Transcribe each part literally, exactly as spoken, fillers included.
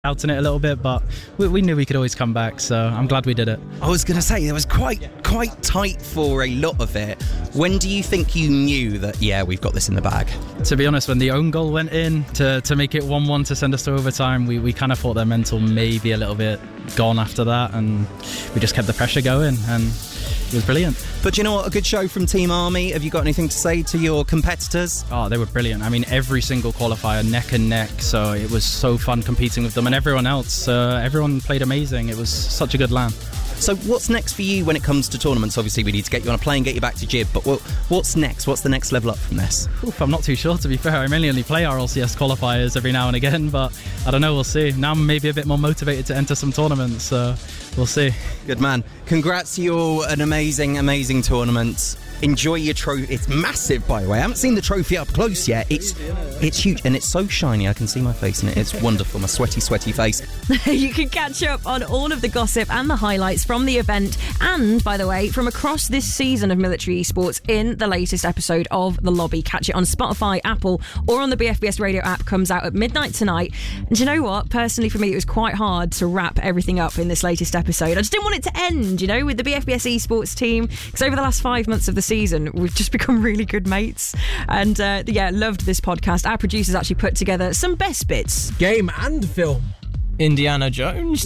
out in it a little bit, but we, we knew we could always come back, so I'm glad we did it. I was going to say, it was quite quite tight for a lot of it. When do you think you knew that, yeah, we've got this in the bag? To be honest, when the own goal went in to, to make it one one to send us to overtime, we, we kind of thought their mental maybe a little bit gone after that, and we just kept the pressure going, and it was brilliant. But you know what? A good show from Team Army. Have you got anything to say to your competitors? Oh, they were brilliant. I mean, every single qualifier, neck and neck, so it was so fun competing with them, and everyone else. Uh, everyone played amazing. It was such a good LAN. So what's next for you when it comes to tournaments? Obviously, we need to get you on a plane, get you back to Jib, but what, what's next? What's the next level up from this? Oof, I'm not too sure, to be fair. I mainly only play R L C S qualifiers every now and again, but I don't know, we'll see. Now I'm maybe a bit more motivated to enter some tournaments, so we'll see. Good man. Congrats to you all. An amazing, amazing tournament. Enjoy your trophy. It's massive, by the way. I haven't seen the trophy up close yet. It's it's huge, and it's so shiny. I can see my face in it. It's wonderful. My sweaty, sweaty face. You can catch up on all of the gossip and the highlights from the event, and, by the way, from across this season of Military Esports in the latest episode of The Lobby. Catch it on Spotify, Apple, or on the B F B S Radio app. Comes out at midnight tonight. And do you know what? Personally, for me, it was quite hard to wrap everything up in this latest episode. I just didn't want it to end, you know, with the B F B S Esports team, because over the last five months of the season, we've just become really good mates, and uh, yeah, loved this podcast. Our producers actually put together some best bits. Game and film. Indiana Jones.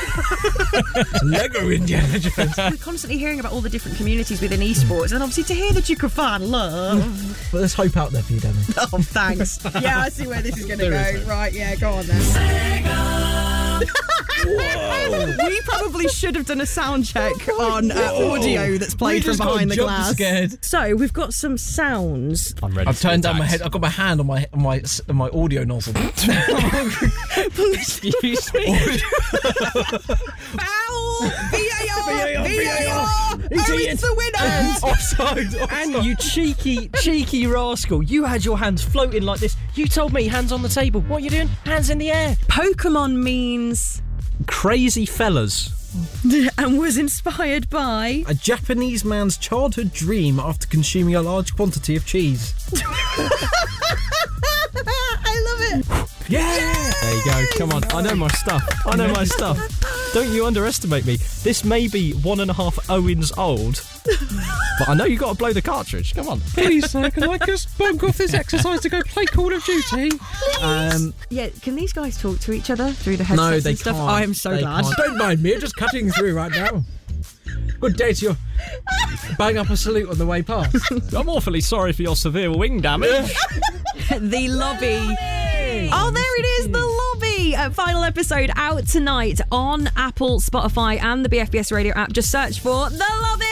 Lego Indiana Jones. We're constantly hearing about all the different communities within esports, and obviously to hear that you can find love. But there's hope out there for you, Demi. Oh, thanks. Yeah, I see where this is going to go. Right, yeah, go on then. Whoa. We probably should have done a sound check on uh, audio that's played from behind the glass. Scared. So we've got some sounds. I'm ready. I've turned down my head. I've got my hand on my on my on my audio nozzle. Excuse me. Foul! V A R! V A R! V A R! Oh, it's the winner! And offside, offside. And you cheeky, cheeky rascal, you had your hands floating like this. You told me hands on the table. What are you doing? Hands in the air. Pokemon means Crazy fellas. and was inspired by A Japanese man's childhood dream after consuming a large quantity of cheese. I love it. Yeah! There you go. Come on. I know my stuff. I know my stuff. Don't you underestimate me. This may be one and a half Owens old, but I know you got to blow the cartridge. Come on. Please, sir, can I just bunk off this exercise to go play Call of Duty? Um, yeah, can these guys talk to each other through the headsets No, they and stuff? can't. I am so They glad. can't. Don't mind me, I'm just cutting through right now. Good day to you. Bang up a salute on the way past. I'm awfully sorry for your severe wing damage. The Lobby. Oh, there it is, The Lobby. Uh, final episode out tonight on Apple, Spotify, and the B F B S Radio app. Just search for The Lobby.